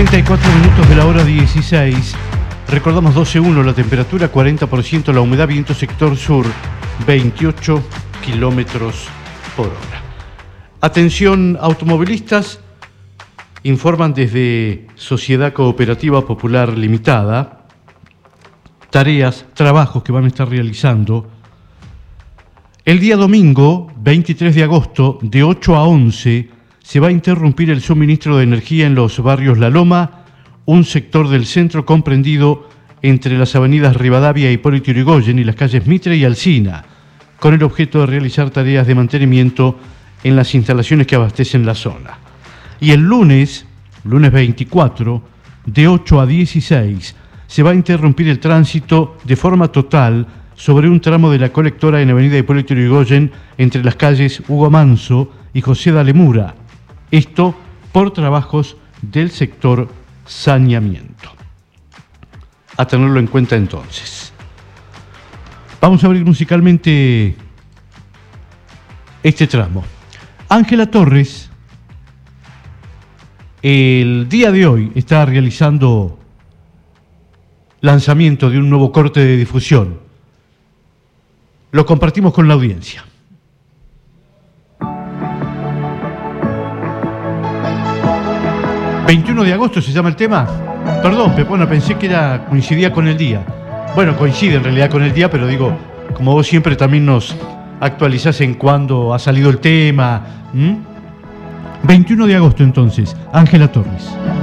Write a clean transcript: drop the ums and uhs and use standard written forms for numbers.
34 minutos de la hora 16. Recordamos 12:1 la temperatura, 40% la humedad, viento sector sur, 28 kilómetros por hora. Atención automovilistas, informan desde Sociedad Cooperativa Popular Limitada, trabajos que van a estar realizando el día domingo 23 de agosto de 8 a 11. Se va a interrumpir el suministro de energía en los barrios La Loma, un sector del centro comprendido entre las avenidas Rivadavia, Hipólito Yrigoyen y las calles Mitre y Alsina, con el objeto de realizar tareas de mantenimiento en las instalaciones que abastecen la zona. Y el lunes 24, de 8 a 16, se va a interrumpir el tránsito de forma total sobre un tramo de la colectora en avenida Hipólito Yrigoyen entre las calles Hugo Manso y José Dalemura. Esto por trabajos del sector saneamiento. A tenerlo en cuenta entonces. Vamos a abrir musicalmente este tramo. Ángela Torres, el día de hoy, está realizando lanzamiento de un nuevo corte de difusión. Lo compartimos con la audiencia. ¿21 de agosto se llama el tema? Perdón, Pepona, pensé que coincidía con el día. Bueno, coincide en realidad con el día, pero digo, como vos siempre también nos actualizás en cuándo ha salido el tema. 21 de agosto entonces, Ángela Torres.